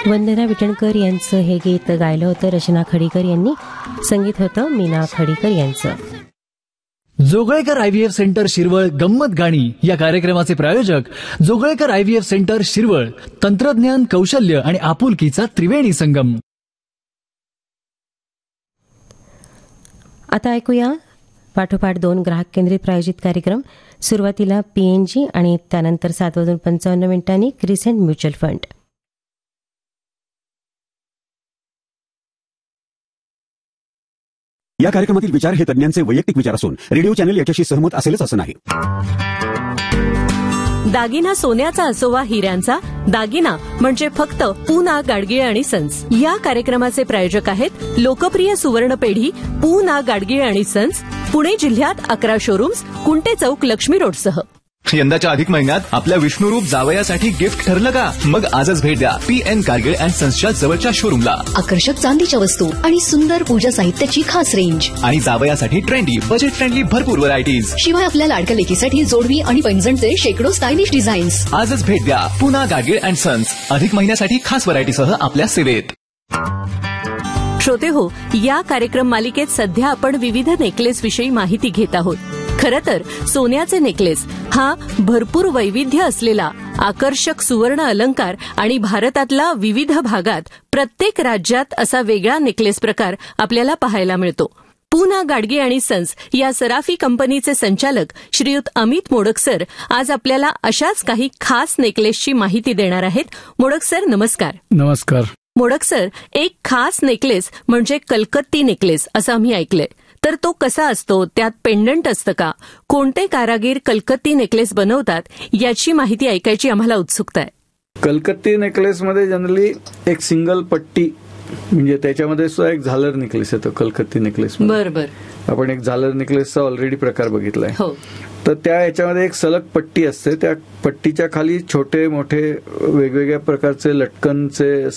वंदना विटणकर यांचं हे गीत गायलं होतं रचना खडीकर यांनी. संगीत होतं मीना खडीकर यांचं. जोगळेकर IVF सेंटर शिरवळ गंमत गाणी या कार्यक्रमाचे प्रायोजक जोगळेकर IVF सेंटर शिरवळ. तंत्रज्ञान, कौशल्य आणि आपुलकीचा त्रिवेणी संगम. आता ऐकूया पाठोपाठ 2 ग्राहक केंद्रित प्रायोजित कार्यक्रम. सुरुवातीला PNG आणि त्यानंतर 7:55 क्रिसेंट म्युच्युअल फंड. या कार्यक्रमातील विचार हे तज्ञांचे वैयक्तिक विचार असून रेडिओ चॅनल याच्याशी सहमत असेलच असं नाही. दागिना सोन्याचा असो वा हिऱ्यांचा, दागिना म्हणजे फक्त पूना गाडगीळ आणि सन्स. या कार्यक्रमाचे प्रायोजक आहेत लोकप्रिय सुवर्ण पेढी पूना गाडगीळ आणि सन्स. पुणे जिल्ह्यात 11 शोरूम्स, कुंटे चौक, लक्ष्मी रोडसह. यंदाच्या अधिक महिन्यात आपल्या विष्णुरूप जावयासाठी गिफ्ट ठरलं का? मग आजच भेट द्या PN गाडगीळ अँड सन्सच्या जवळच्या शोरूमला. आकर्षक चांदीच्या वस्तू आणि सुंदर पूजा साहित्याची खास रेंज आणि जावयासाठी ट्रेंडी, बजेट फ्रेंडली भरपूर व्हरायटीज. शिवाय आपल्या लाडक्या लेकीसाठी जोडवी आणि पैंजणचे शेकडो स्टायलिश डिझाईन्स. आजच भेट द्या पुना गाडगीळ अँड सन्स. अधिक महिन्यासाठी खास व्हरायटीसह आपल्या सेवेत. श्रोते हो, या कार्यक्रम मालिकेत सध्या आपण विविध नेकलेस विषयी माहिती घेत आहोत. खरं तर सोन्याचे नेकलेस हा भरपूर वैविध्य असलेला आकर्षक सुवर्ण अलंकार आणि भारतातला विविध भागात प्रत्येक राज्यात असा वेगळा नेकलेस प्रकार आपल्याला पाहायला मिळतो. पूना गाडगीळ आणि सन्स या सराफी कंपनीचे संचालक श्रीयुत अमित मोडक सर आज आपल्याला अशाच काही खास नेकलेसची माहिती देणार आहेत. मोडक सर, नमस्कार. नमस्कार. मोडक सर, एक खास नेकलेस म्हणजे कलकत्ती नेकलेस असं आम्ही ऐकलंय. तर तो कसा असतो? त्यात पेंडंट असतं का? कोणते कारागीर कलकत्ती नेकलेस बनवतात? याची माहिती ऐकायची आम्हाला उत्सुकता आहे. कलकत्ती नेकलेसमध्ये जनरली एक सिंगल पट्टी, म्हणजे त्याच्यामध्ये सुद्धा एक झालर नेकलेस येतो कलकत्ती नेकलेस. बरोबर. आपण एक झालर नेकलेसचा ऑलरेडी प्रकार बघितलाय. हो. तर त्या याच्यामध्ये एक सलग पट्टी असते. त्या पट्टीच्या खाली छोटे मोठे वेगवेगळ्या प्रकारचे लटकनचे